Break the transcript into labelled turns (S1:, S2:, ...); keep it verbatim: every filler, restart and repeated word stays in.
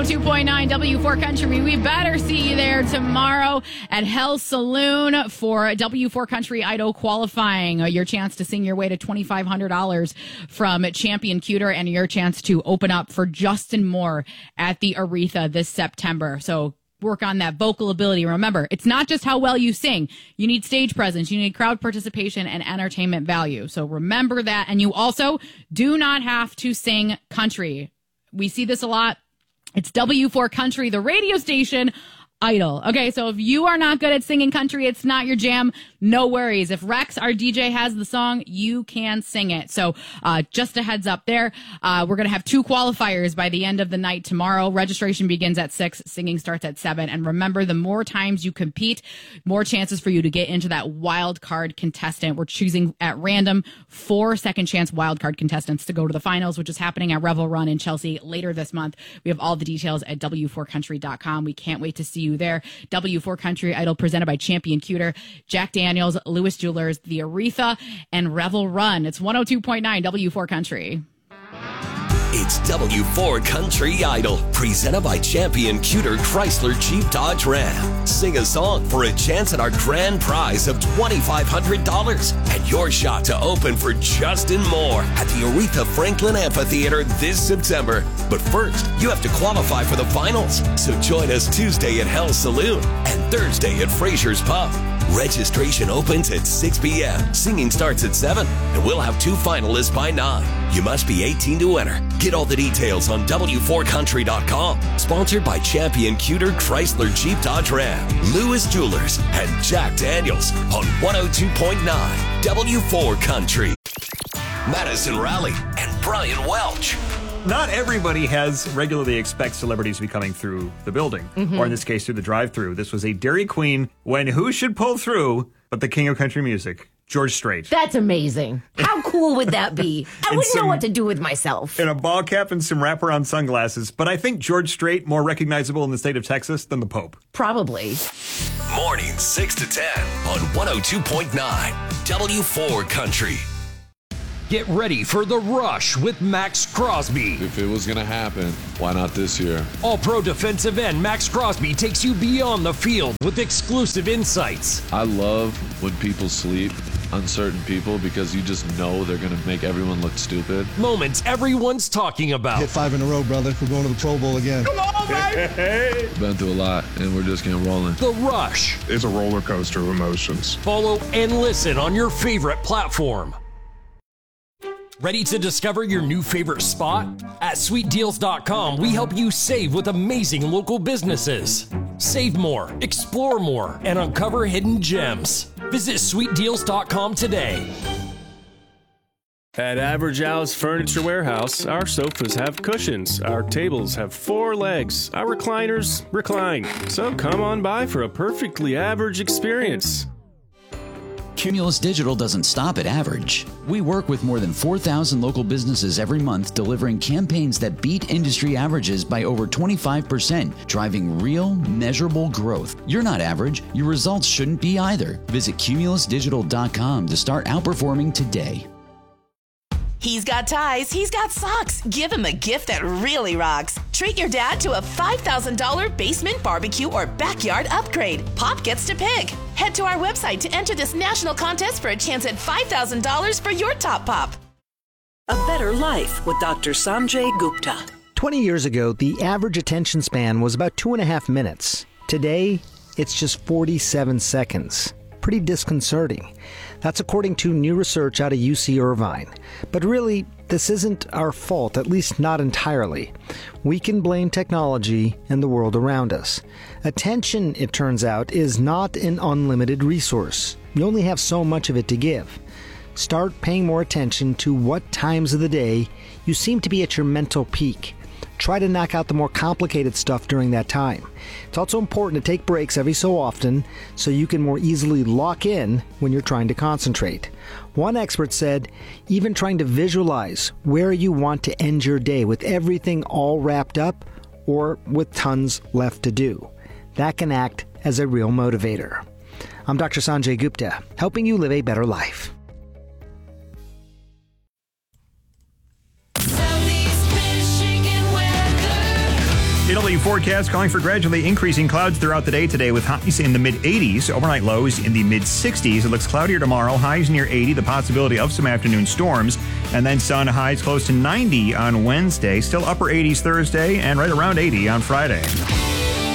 S1: oh two point nine W four Country. We better see you there tomorrow at Hell Saloon for W four Country Idol qualifying. Uh, your chance to sing your way to twenty-five hundred dollars from Champion Cuter and your chance to open up for Justin Moore at the Aretha this September. So work on that vocal ability. Remember, it's not just how well you sing. You need stage presence. You need crowd participation and entertainment value. So remember that. And you also do not have to sing country. We see this a lot. It's W four Country, the radio station Idol. Okay, so if you are not good at singing country, it's not your jam, no worries. If Rex, our D J, has the song, you can sing it. So uh, just a heads up there. Uh, we're going to have two qualifiers by the end of the night tomorrow. Registration begins at six. Singing starts at seven. And remember, the more times you compete, more chances for you to get into that wild card contestant. We're choosing at random four second chance wild card contestants to go to the finals, which is happening at Revel Run in Chelsea later this month. We have all the details at W four country dot com. We can't wait to see you there. W four Country Idol presented by Champion Cuter, Jack Daniels, Lewis Jewelers, the Aretha, and Revel Run. It's one oh two point nine W four Country.
S2: It's W four Country Idol, presented by Champion Cuter Chrysler Jeep Dodge Ram. Sing a song for a chance at our grand prize of twenty-five hundred dollars and your shot to open for Justin Moore at the Aretha Franklin Amphitheater this September. But first, you have to qualify for the finals. So join us Tuesday at Hell Saloon and Thursday at Fraser's Pub. Registration opens at six p.m. Singing starts at seven, and we'll have two finalists by nine. You must be eighteen to enter. Get all the details on W four country dot com. Sponsored by Champion Cuter Chrysler Jeep Dodge Ram, Lewis Jewelers, and Jack Daniels on one oh two point nine W four Country. Madison Raleigh and Brian Welch.
S3: Not everybody has regularly expect celebrities to be coming through the building, mm-hmm. or in this case, through the drive-thru. This was a Dairy Queen when who should pull through but the king of country music, George Strait.
S4: That's amazing. How cool would that be? I wouldn't some, know what to do with myself.
S3: In a ball cap and some wraparound sunglasses. But I think George Strait more recognizable in the state of Texas than the Pope.
S4: Probably.
S2: Morning six to ten on one oh two point nine W four Country.
S5: Get ready for The Rush with Max Crosby.
S6: If it was going to happen, why not this year?
S5: All-pro defensive end Max Crosby takes you beyond the field with exclusive insights.
S6: I love when people sleep on certain people because you just know they're going to make everyone look stupid.
S5: Moments everyone's talking about.
S7: Hit five in a row, brother. We're going to the Pro Bowl again.
S5: Come on,
S6: baby! Been through a lot, and we're just getting rolling.
S5: The Rush.
S8: It's a roller coaster of emotions.
S5: Follow and listen on your favorite platform. Ready to discover your new favorite spot? At sweet deals dot com, we help you save with amazing local businesses. Save more, explore more, and uncover hidden gems. Visit sweet deals dot com today.
S9: At Average Al's Furniture Warehouse, our sofas have cushions, our tables have four legs, our recliners recline. So come on by for a perfectly average experience.
S10: Cumulus Digital doesn't stop at average. We work with more than four thousand local businesses every month, delivering campaigns that beat industry averages by over twenty-five percent, driving real, measurable growth. You're not average. Your results shouldn't be either. Visit cumulus digital dot com to start outperforming today.
S11: He's got ties, he's got socks. Give him a gift that really rocks. Treat your dad to a five thousand dollars basement barbecue or backyard upgrade. Pop gets to pick. Head to our website to enter this national contest for a chance at five thousand dollars for your top pop.
S12: A Better Life with Doctor Sanjay Gupta.
S13: twenty years ago, the average attention span was about two and a half minutes. Today, it's just forty-seven seconds. Pretty disconcerting. That's according to new research out of U C Irvine. But really, this isn't our fault, at least not entirely. We can blame technology and the world around us. Attention, it turns out, is not an unlimited resource. You only have so much of it to give. Start paying more attention to what times of the day you seem to be at your mental peak. Try to knock out the more complicated stuff during that time. It's also important to take breaks every so often so you can more easily lock in when you're trying to concentrate. One expert said, even trying to visualize where you want to end your day with everything all wrapped up or with tons left to do. That can act as a real motivator. I'm Doctor Sanjay Gupta, helping you live a better life.
S3: A W forecast calling for gradually increasing clouds throughout the day today with highs in the mid-eighties, overnight lows in the mid-sixties. It looks cloudier tomorrow, highs near eighty, the possibility of some afternoon storms, and then sun highs close to ninety on Wednesday, still upper eighties Thursday, and right around eighty on Friday.